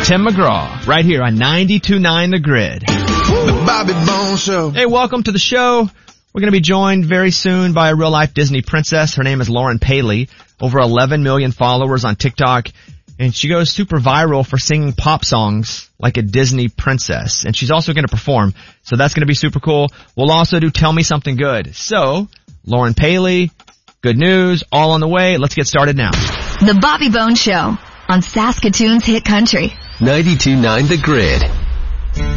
Tim McGraw, right here on 92.9 The Grid. The Bobby Bones Show. Hey, welcome to the show. We're going to be joined very soon by a real-life Disney princess. Her name is Lauren Paley. Over 11 million followers on TikTok. And she goes super viral for singing pop songs like a Disney princess. And she's also going to perform. So that's going to be super cool. We'll also do Tell Me Something Good. So, Lauren Paley, good news, all on the way. Let's get started now. The Bobby Bones Show on Saskatoon's Hit Country. 92.9 The Grid.